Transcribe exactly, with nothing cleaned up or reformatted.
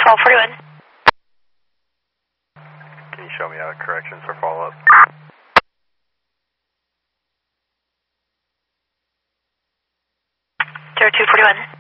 twelve forty-one. Can you show me out corrections for follow-up? zero two forty-one.